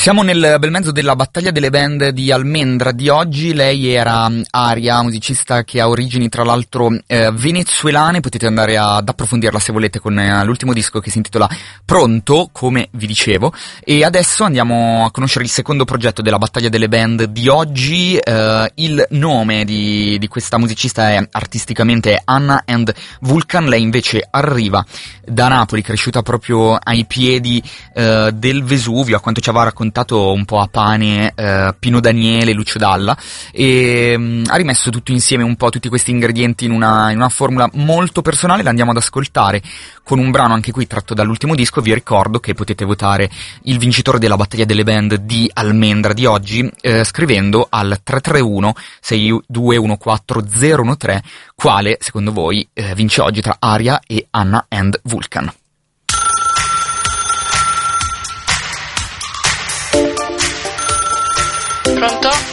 Siamo nel bel mezzo della battaglia delle band di Almendra di oggi. Lei era Aria, musicista che ha origini tra l'altro venezuelane. Potete andare ad approfondirla se volete con l'ultimo disco che si intitola Pronto, come vi dicevo. E adesso andiamo a conoscere il secondo progetto della battaglia delle band di oggi. Il nome di questa musicista è artisticamente Anna and Vulcan. Lei invece arriva da Napoli, cresciuta proprio ai piedi del Vesuvio, a quanto ci aveva raccontato un po' a pane Pino Daniele, Lucio Dalla, e ha rimesso tutto insieme un po' tutti questi ingredienti in una formula molto personale. La andiamo ad ascoltare con un brano anche qui tratto dall'ultimo disco. Vi ricordo che potete votare il vincitore della battaglia delle band di Almendra di oggi scrivendo al 331 6214 013 quale secondo voi vince oggi tra Aria e Anna and Vulcan. Pronto?